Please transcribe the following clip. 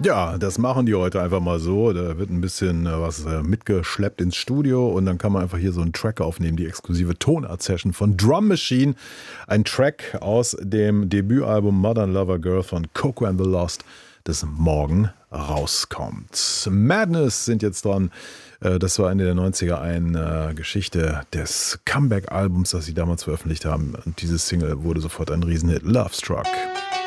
Ja, das machen die heute einfach mal so. Da wird ein bisschen was mitgeschleppt ins Studio und dann kann man einfach hier so einen Track aufnehmen, die exklusive Tonart-Session von Drum Machine. Ein Track aus dem Debütalbum Modern Lover Girl von Coco and the Lost, das morgen rauskommt. Madness sind jetzt dran. Das war Ende der 90er eine Geschichte des Comeback-Albums, das sie damals veröffentlicht haben. Und dieses Single wurde sofort ein Riesenhit. Love Struck.